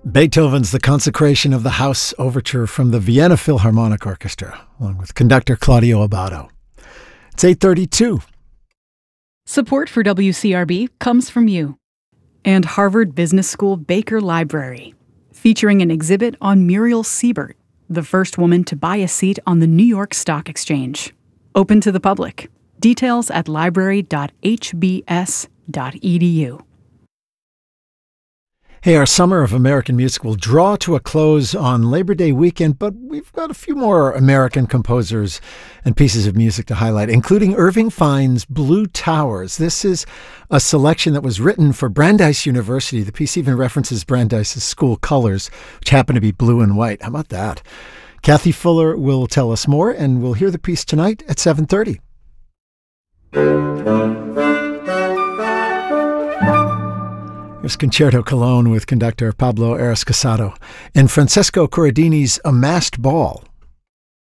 Beethoven's The Consecration of the House Overture from the Vienna Philharmonic Orchestra, along with conductor Claudio Abbado. It's 8:32. Support for WCRB comes from you and Harvard Business School Baker Library, featuring an exhibit on Muriel Siebert, the first woman to buy a seat on the New York Stock Exchange. Open to the public. Details at library.hbs.edu. Hey, our Summer of American Music will draw to a close on Labor Day weekend, but we've got a few more American composers and pieces of music to highlight, including Irving Fine's Blue Towers. This is a selection that was written for Brandeis University. The piece even references Brandeis's school colors, which happen to be blue and white. How about that? Kathy Fuller will tell us more, and we'll hear the piece tonight at 7:30. Here's Concerto Cologne with conductor Pablo Aras Casado and Francesco Corradini's A Masked Ball.